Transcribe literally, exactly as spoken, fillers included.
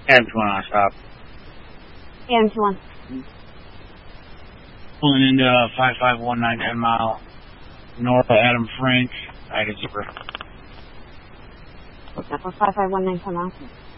Adam two one on stop. Adam two one. Pulling into uh, five five one nine ten mile north of Adam Frank. I had a zipper. What's that for five five one nine ten mile?